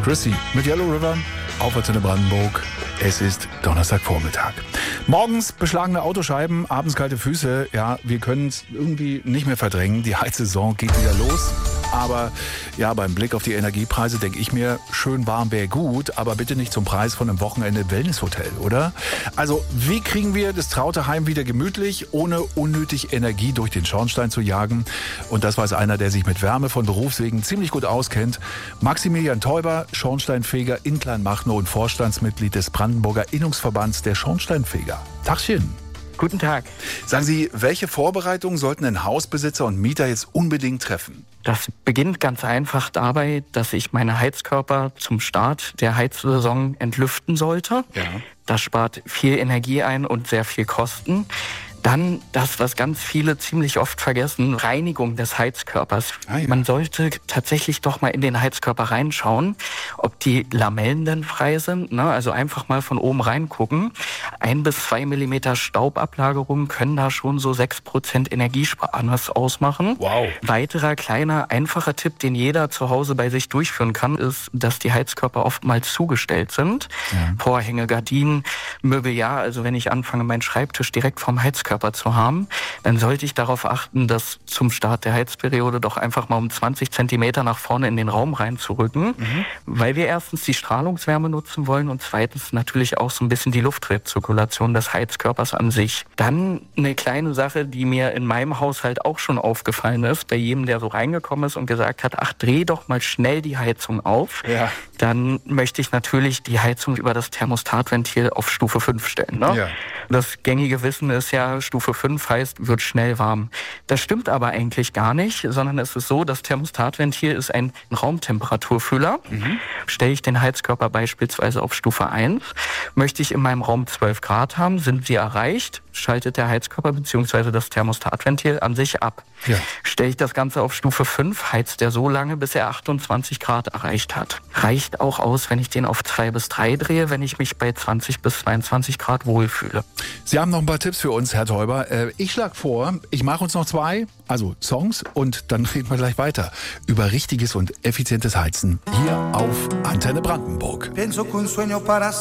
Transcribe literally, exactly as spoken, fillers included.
Chrissy mit Yellow River auf Antenne Brandenburg. Es ist Donnerstagvormittag. Morgens beschlagene Autoscheiben, abends kalte Füße. Ja, wir können es irgendwie nicht mehr verdrängen. Die Heizsaison geht wieder los. Aber ja, beim Blick auf die Energiepreise denke ich mir, schön warm wäre gut, aber bitte nicht zum Preis von einem Wochenende im Wellnesshotel, oder? Also, wie kriegen wir das traute Heim wieder gemütlich, ohne unnötig Energie durch den Schornstein zu jagen? Und das weiß einer, der sich mit Wärme von Berufswegen ziemlich gut auskennt. Maximilian Teuber, Schornsteinfeger in Kleinmachnow und Vorstandsmitglied des Brandenburger Innungsverbands der Schornsteinfeger. Tagchen. Guten Tag. Sagen Sie, welche Vorbereitungen sollten ein Hausbesitzer und Mieter jetzt unbedingt treffen? Das beginnt ganz einfach dabei, dass ich meine Heizkörper zum Start der Heizsaison entlüften sollte. Ja. Das spart viel Energie ein und sehr viel Kosten. Dann das, was ganz viele ziemlich oft vergessen, Reinigung des Heizkörpers. Ah, ja. Man sollte tatsächlich doch mal in den Heizkörper reinschauen, ob die Lamellen denn frei sind. Ne? Also einfach mal von oben reingucken. Ein bis zwei Millimeter Staubablagerung können da schon so sechs Prozent Energiesparnis ausmachen. Wow. Weiterer kleiner, einfacher Tipp, den jeder zu Hause bei sich durchführen kann, ist, dass die Heizkörper oftmals zugestellt sind. Ja. Vorhänge, Gardinen, Mobiliar. Also wenn ich anfange, meinen Schreibtisch direkt vom Heizkörper zu haben, dann sollte ich darauf achten, das zum Start der Heizperiode doch einfach mal um zwanzig Zentimeter nach vorne in den Raum reinzurücken, mhm. weil wir erstens die Strahlungswärme nutzen wollen und zweitens natürlich auch so ein bisschen die Luftrezirkulation des Heizkörpers an sich. Dann eine kleine Sache, die mir in meinem Haushalt auch schon aufgefallen ist, bei jedem, der so reingekommen ist und gesagt hat, ach, dreh doch mal schnell die Heizung auf, ja. dann möchte ich natürlich die Heizung über das Thermostatventil auf Stufe fünf stellen. Ne? Ja. Das gängige Wissen ist ja, Stufe fünf heißt, wird schnell warm. Das stimmt aber eigentlich gar nicht, sondern es ist so, das Thermostatventil ist ein Raumtemperaturfühler. Mhm. Stelle ich den Heizkörper beispielsweise auf Stufe eins, möchte ich in meinem Raum zwölf Grad haben, sind sie erreicht, schaltet der Heizkörper bzw. das Thermostatventil an sich ab. Ja. Stelle ich das Ganze auf Stufe fünf, heizt er so lange, bis er achtundzwanzig Grad erreicht hat. Reicht auch aus, wenn ich den auf zwei bis drei drehe, wenn ich mich bei zwanzig bis zweiundzwanzig Grad wohlfühle. Sie haben noch ein paar Tipps für uns, Herr Teuber. Ich schlage vor, ich mache uns noch zwei, also Songs, und dann reden wir gleich weiter über richtiges und effizientes Heizen hier auf Antenne Brandenburg.